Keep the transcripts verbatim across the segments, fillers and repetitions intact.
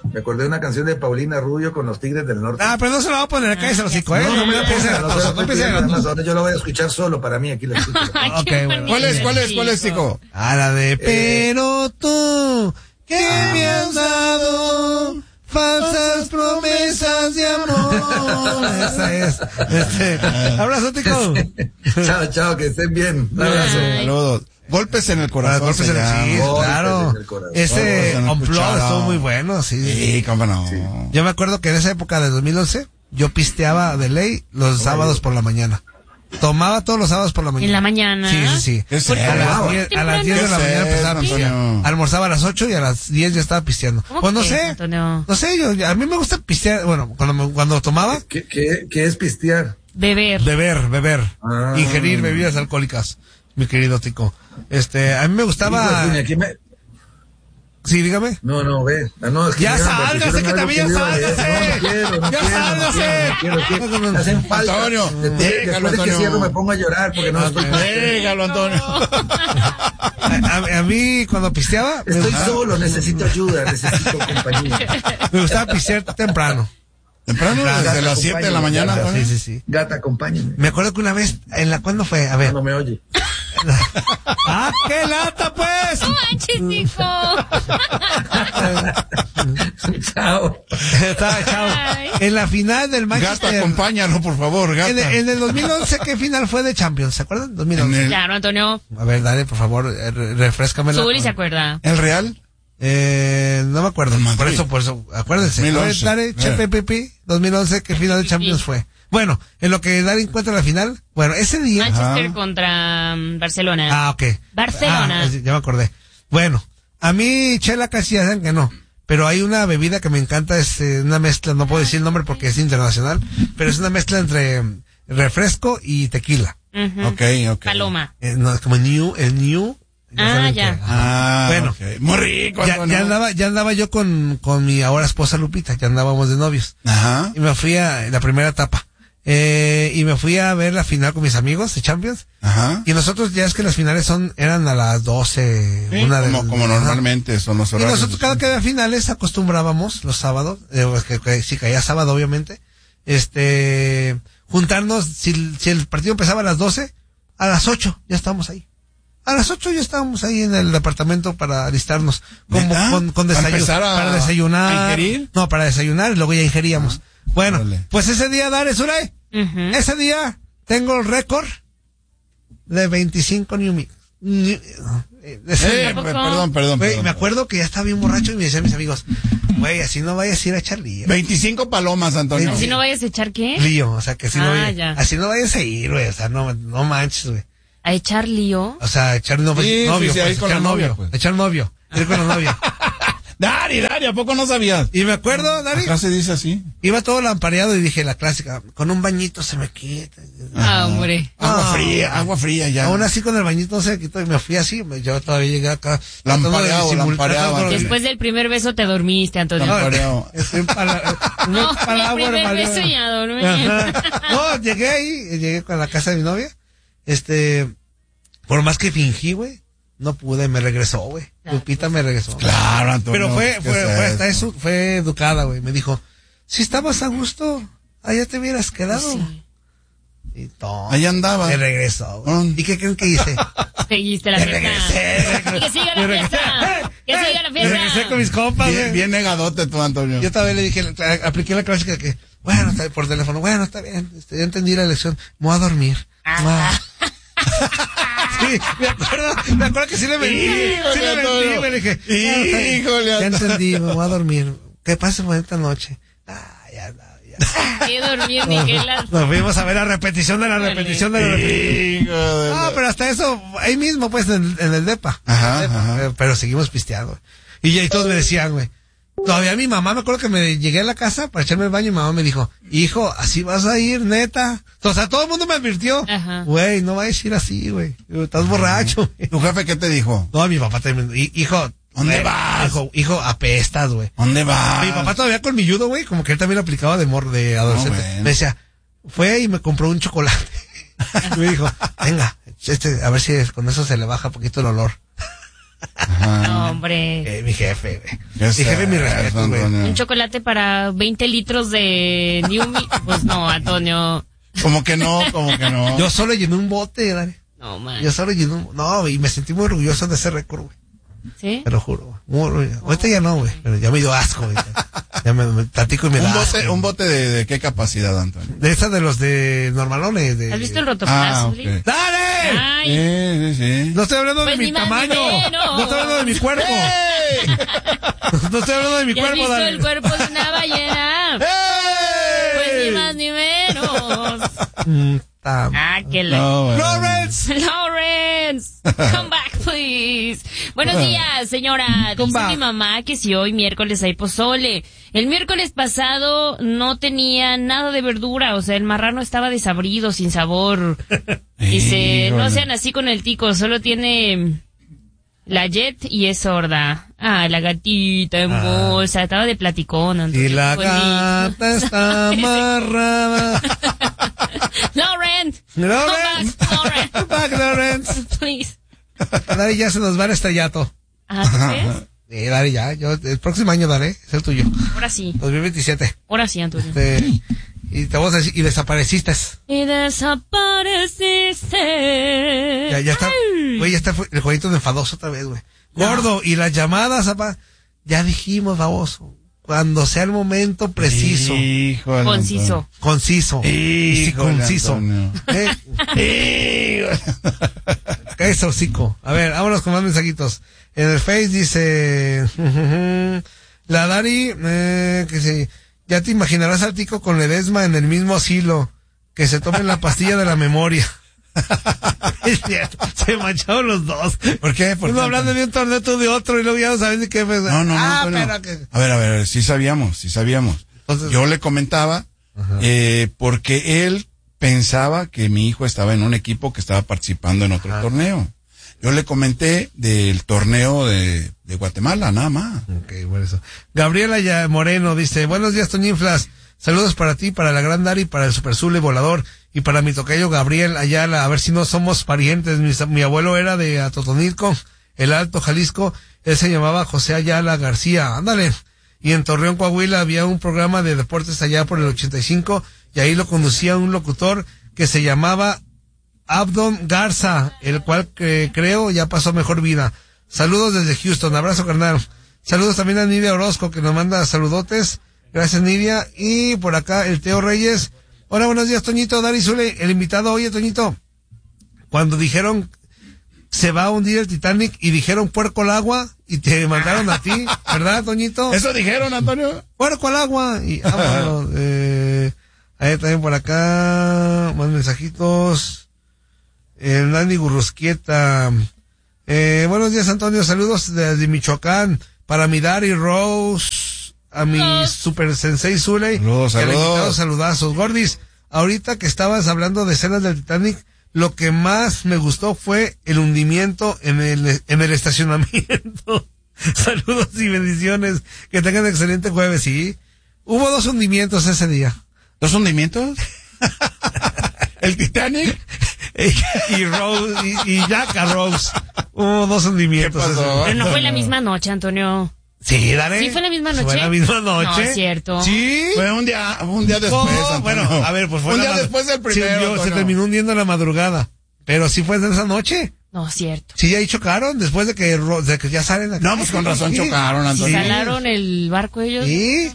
Me acordé de una canción de Paulina Rubio con los Tigres del Norte. Ah, pero no se lo va a poner acá, ese hocico, ¿eh? No, no me la piense ponga, no, no no piense ahora yo lo voy a escuchar solo para mí, aquí lo escucho. Okay, bueno. ¿Cuál es, cuál es, cuál es, Tico? A la de, pero tú, ¿qué ah, me has dado? Falsas promesas de amor. Esa es. Este, abrazo, Tico. Chao, chao, que estén bien. Un abrazo. Saludos. Golpes en el corazón. Golpes en el, sí, Golpes claro. en el corazón. Ese Unplugged estuvo muy bueno, sí. Sí, cómo no. Sí. Yo me acuerdo que en esa época de dos mil once, yo pisteaba de ley los oh, sábados por la mañana. Tomaba todos los sábados por la mañana. ¿En la mañana? Sí, sí, sí. ¿Qué a, las diez, a las diez de la mañana empezaba a pistear. Almorzaba a las ocho y a las diez ya estaba pisteando. Pues no sé. Antonio? No sé, yo, a mí me gusta pistear. Bueno, cuando, me, cuando tomaba. ¿Qué, qué, qué es pistear? Beber. Beber, beber. Ah. Ingerir bebidas alcohólicas, mi querido Tico. Este, a mí me gustaba. Hijo, aquí me... Sí, dígame. No, no, ve. Ah, no, es que ya sálgase, que también ya sálgase. No, no quiero, no ya quiero, sálgase. No quiero, no quiero, no quiero. Hacen falta. Antonio, después, después de que cierro me pongo a llorar porque no estoy. Déjalo, Antonio. A, a, a mí, cuando pisteaba. Estoy gustaba... solo, necesito ayuda, necesito compañía. Me gustaba pistear temprano. Temprano, desde las siete de la mañana. Gata, sí, sí, sí. Gata, acompáñame. Me acuerdo que una vez, en la, ¿cuándo fue? A ver. No, no me oye. ¡Ah, qué lata, pues! ¡No manches, hijo! Chao. Chao. En la final del Manchester. Gata, acompáñalo, por favor, Gata. En, en el dos mil once, ¿qué final fue de Champions? ¿Se acuerdan? dos mil once. El... Claro, Antonio. A ver, dale, por favor, refrescame la. Zuli se acuerda. ¿El Real? Eh, no me acuerdo. Por eso, por eso, acuérdense. A ver, dale, che, P P P, dos mil once, ¿qué final de Champions fue? Bueno, en lo que dar encuentra la final, bueno, ese día. Manchester ah, contra um, Barcelona. Ah, ok. Barcelona. Ah, ya me acordé. Bueno, a mí, chela casi ya saben que no. Pero hay una bebida que me encanta, es eh, una mezcla, no puedo decir el nombre porque es internacional, pero es una mezcla entre refresco y tequila. Uh-huh. Ok, ok. Paloma. Eh, no, es como el New, el New. Ya ah, ya. Que, ah, bueno. Okay. Muy rico. Ya, ya andaba, ya andaba yo con, con mi ahora esposa Lupita, ya andábamos de novios. Ajá. Y me fui a la primera etapa. Eh, y me fui a ver la final con mis amigos de Champions. Ajá. Y nosotros ya es que las finales son, eran a las doce, sí, una como, de como normalmente son los horarios. Y nosotros cada que había finales acostumbrábamos los sábados, eh, que, que, si caía sábado obviamente, este, juntarnos, si, si el partido empezaba a las doce, a las ocho ya estábamos ahí. A las ocho ya estábamos ahí en el departamento para alistarnos como, con, con desayuno, ¿Para, a, para desayunar. ¿A ingerir? No, para desayunar y luego ya ingeríamos. Ah, bueno, vale. Pues ese día, Dare Suray, uh-huh. ese día tengo el récord de veinticinco New Mix. New, eh, perdón, perdón, güey, perdón. Me acuerdo que ya estaba bien borracho y me decían mis amigos, güey, así no vayas a ir a echar lío. veinticinco palomas, Antonio. ¿Así no vayas a echar qué? Lío, o sea, que así ah, no vayas, ya. así no vayas a ir, güey, o sea, no, no manches, güey. ¿A echar lío? O sea, echar no, sí, novio, sí, sí, pues, con echar la novio, novia, pues. echar novio, ir con la novia. Dari, Dari, ¿a poco no sabías? Y me acuerdo, Dari. Acá se dice así. Iba todo lampareado y dije la clásica, con un bañito se me quita. Ah, hombre. Agua no, fría, agua fría ya. Aún así con el bañito no se me quitó y me fui así, yo todavía llegué acá. Lampareado, lampareado. Después del primer beso te dormiste, Antonio. Lampareado. No, el primer beso ya dormí. No, llegué ahí, llegué con la casa de mi novia, este, por más que fingí, güey. No pude, me regresó, güey. Lupita me regresó. Claro, Antonio. Pero fue, fue, fue hasta eso, fue educada, güey. Me dijo, si estabas a gusto, allá te hubieras quedado. Sí. Y todo. Ahí andaba. Me regresó, güey. ¿Y qué creen que hice? Seguiste la fiesta. Regresé. Y que siga la fiesta. Que siga la fiesta. Me regresé con mis compas, güey. Bien, bien negadote tú, Antonio. Yo también le dije, apliqué la clásica que, bueno, está por teléfono, bueno, está bien, ya entendí la lección, me voy a dormir. Ah. Sí, me acuerdo, me acuerdo que sí le mentí, Híjole, sí le mentí, me dije, híjole, ya entendí, me voy a dormir, ¿qué pasa bonita noche? Ah, ya, ya. ¿Qué dormir ni qué la... Nos fuimos a ver la repetición de la repetición de la repetición. No, pero hasta eso, ahí mismo, pues, en, en el depa. Ajá, depa, ajá. Pero seguimos pisteando. Y ya y todos me decían, güey. Todavía mi mamá, me acuerdo que me llegué a la casa para echarme el baño y mi mamá me dijo, hijo, así vas a ir, neta. O sea, todo el mundo me advirtió, güey, no vayas a ir así, güey. Estás borracho, güey. ¿Tu jefe qué te dijo? No, mi papá también, hijo, ¿dónde wey, vas? Hijo, hijo, apestas, güey. ¿Dónde vas? Mi papá todavía con mi judo, güey, como que él también aplicaba de mor, de adolescente. No, bueno. Me decía, fue y me compró un chocolate. Y me dijo, venga, este, a ver si con eso se le baja un poquito el olor. No, hombre. Eh, mi jefe, güey. ¿Qué Mi jefe, mi es respeto, eso, güey. Antonio? Un chocolate para veinte litros de New Mi. Pues no, Antonio. Como que no, como que no. Yo solo llené un bote, Dani. No, man. Yo solo llené un... No, y me sentí muy orgulloso de ese récord, güey. ¿Sí? Te lo juro, güey. Muy orgulloso. Ahorita ya no, güey. Pero ya me dio asco, güey. Ya me, me platico y me da Un bote, asco. un bote de, de qué capacidad, Antonio. De esas de los de normalones. De... ¿Has visto el Ah, rotoplazo? ok. sí? ¡Dale! Ay, Sí, sí, sí. No estoy hablando Pues de mi ni más ni tamaño. menos. No estoy hablando de mi cuerpo. ¡Ey! No estoy hablando de mi ¿ya has cuerpo, visto Dani. el cuerpo de una ballena? Pues ni más ni menos. Mm, ta- Ah, que la... No, bueno. Lawrence. Lawrence, come back, please. Buenos días, señora. Come Dice back. mi mamá que si hoy miércoles hay pozole. El miércoles pasado no tenía nada de verdura, o sea, el marrano estaba desabrido, sin sabor. Dice, Híjole. no sean así con el tico, solo tiene la Jet y es sorda. Ah, la gatita en Ah. bolsa, estaba de platicón. Y Antonio, la qué bonito. gata está amarrada. Lawrence, Lawrence. come back, Lawrence, Come back, Lawrence. please. Dari, ya se nos va el estrellato. Ah, ¿tú crees? Eh, Dari, ya. Yo, el próximo año daré. Es el tuyo. Ahora sí, dos mil veintisiete. ahora sí, Antonio. Este, y te vamos a decir, y desapareciste. Y desapareciste. Ya, ya está. Ay. Güey, ya está el jueguito de enfadoso otra vez, güey. Gordo, y las llamadas, apa. Ya dijimos, baboso. Cuando sea el momento preciso. Híjole, Conciso. Conciso. Y sí, Híjole, conciso. Antonio. Eh, Cállese, hocico. A ver, vámonos con más mensajitos. En el Face dice, la Dari, eh, que sí, ya te imaginarás al tico con Ledesma en el mismo asilo, que se tomen la pastilla de la memoria. Es cierto, se mancharon los dos. ¿Por qué? ¿Por Uno qué, hablando de un torneo, otro de otro, y luego ya no saben ni qué pensar. No, no, no. Ah, Antonio. pero que... A ver, a ver, sí sabíamos, sí sabíamos. Entonces- Yo le comentaba, eh, porque él pensaba que mi hijo estaba en un equipo que estaba participando en otro Ajá. torneo. Yo le comenté del torneo de, de Guatemala, nada más. Ok, bueno eso. Gabriela ya Moreno dice, buenos días, Toñinflas. Saludos para ti, para la Gran Dari, para el Super Zule Volador y para mi tocayo Gabriel Ayala. A ver si no somos parientes. Mi, mi abuelo era de Atotonilco, el Alto Jalisco. Él se llamaba José Ayala García. Ándale. Y en Torreón, Coahuila, había un programa de deportes allá por el ochenta y cinco y ahí lo conducía un locutor que se llamaba Abdon Garza, el cual eh, creo ya pasó mejor vida. Saludos desde Houston, abrazo carnal. Saludos también a Nidia Orozco que nos manda saludotes. Gracias Nidia. Y por acá el Teo Reyes. Hola, buenos días Toñito, Dari Zule, el invitado. Oye Toñito, cuando dijeron se va a hundir el Titanic y dijeron puerco al agua y te mandaron a ti, ¿verdad Toñito? ¿Eso dijeron, Antonio? Puerco al agua. Y vámonos. eh, ahí también por acá, más mensajitos. El Nani Gurrusquieta. Eh, buenos días, Antonio. Saludos desde Michoacán. Para mi Dari Rose. A mi super sensei Zule. Saludos, y al saludos. invitado, saludazos. Gordis, ahorita que estabas hablando de escenas del Titanic, lo que más me gustó fue el hundimiento en el, en el estacionamiento. Saludos y bendiciones. Que tengan excelente jueves, sí. Hubo dos hundimientos ese día. ¿Dos hundimientos? ¿El Titanic? y Rose y, y Jack a Rose. Hubo dos hundimientos. ¿Qué pasó? ese día. Pero no fue la misma noche, Antonio. Sí, Daré. ¿Sí fue la misma noche? Fue la misma noche. No, es cierto. Sí. Fue un día, un día después, No, Antonio. bueno, a ver, pues fue un la día mad- después del Sí, primero, yo- se Antonio. terminó hundiendo en la madrugada. Pero sí fue de esa noche. No, es cierto. Sí, ahí chocaron después de que, Ro- de que ya salen acá. No, pues con razón Sí. chocaron, ¿Y Antonio. salaron el barco ellos? Sí.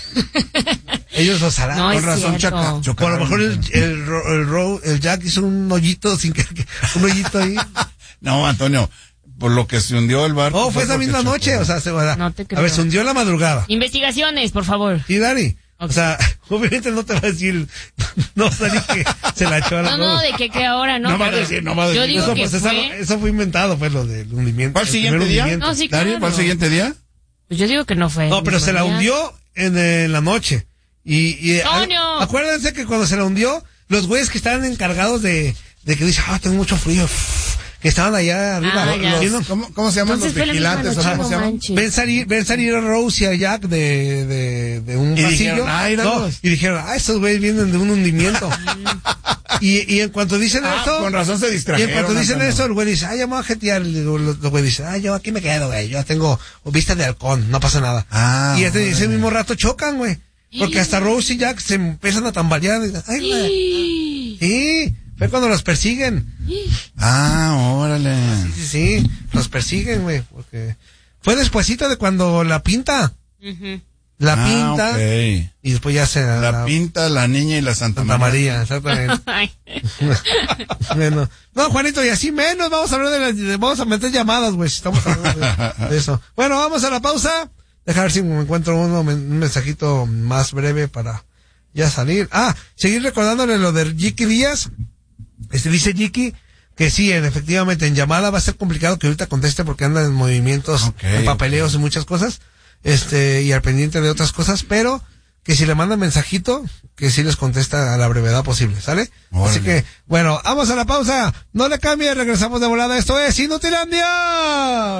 Ellos lo salaron. No, Con es razón cierto. choca- Por lo chocaron. mejor el, el, Ro- el, Ro- el Jack hizo un hoyito sin que, que- un hoyito ahí. No, Antonio, por lo que se hundió el barco. Oh, fue esa porque misma chocó. noche, o sea, se, No te a creo. ver, se hundió en la madrugada. Investigaciones, por favor. Sí, Dani. Ok. O sea, obviamente no te va a decir, no Dani que se la echó a la No, no, Rose. de que, que ahora no. No va a pero decir, no va a decir. Yo digo Eso, que pues, esa- fue... eso fue inventado, pues, lo del hundimiento. ¿Fue el siguiente primer día? hundimiento. No, sí, Dario, claro. ¿fue el siguiente día? Pues yo digo que no fue. No, pero se la Mañana. hundió en, eh, en la noche. Y, y ¡Toño! a- acuérdense que cuando se la hundió, los güeyes que estaban encargados de, de que dicen, ah, tengo mucho frío, que estaban allá arriba, Ah, ¿no? ya. ¿Sí, no? ¿Cómo, cómo se llaman Entonces los fue la misma vigilantes? noche, ¿O cómo no se llaman? manches. Ven salir, ven salir a Rose y a Jack de, de, de un Y pasillo. dijeron, "Ay, no, íralos". y dijeron, ah, estos güeyes vienen de un hundimiento. Y, y en cuanto dicen Ah, eso, con razón se y distrajeron. en cuanto dicen Antonio. eso, el güey dice, ay, ya me voy a jetear. Y luego el güey dice, ay, yo aquí me quedo, güey, yo tengo vista de halcón, no pasa nada. Ah, y ese, ese órale. mismo rato chocan, güey. Porque hasta Rose y Jack se empiezan a tambalear. Y, ay, güey. Sí, fue cuando los persiguen. Ah, órale. Sí, sí, sí, los persiguen, güey. Porque fue despuesito de cuando la pinta. Ujú. La Ah, pinta. ok. Y después ya se... La pinta, la niña y la Santa, Santa María. María, exactamente. Ay. Bueno, no, Juanito, y así menos vamos a hablar de las, de- vamos a meter llamadas, güey, si estamos hablando de, de eso. Bueno, vamos a la pausa. Deja ver si me encuentro uno, men- un mensajito más breve para ya salir. Ah, seguir recordándole lo de Jiki Díaz. Este dice Jiki que sí, en, efectivamente, en llamada va a ser complicado que ahorita conteste porque anda en movimientos, Ok, en papeleos y muchas cosas, este, y al pendiente de otras cosas, pero que si le mandan mensajito, que sí les contesta a la brevedad posible, ¿sale? Órale. Así que, bueno, vamos a la pausa, no le cambie, regresamos de volada, esto es Inutilandia.